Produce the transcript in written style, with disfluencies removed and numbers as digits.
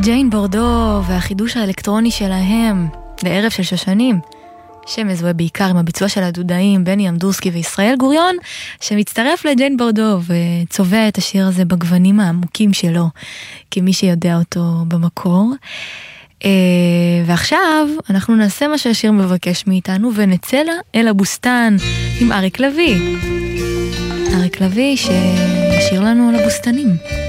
ג'יין בורדו והחידוש האלקטרוני שלהם לערב של שושנים, שמזוהה בעיקר עם הביצוע של הדודאים בני אמדורסקי וישראל גוריון, שמצטרף לג'יין בורדו וצובע את השיר הזה בגוונים העמוקים שלו, כמי שיודע אותו במקור. ועכשיו אנחנו נעשה מה שהשיר מבקש מאיתנו ונצא לה אל הבוסתן עם אריק לוי. אריק לוי שישיר לנו על הבוסתנים.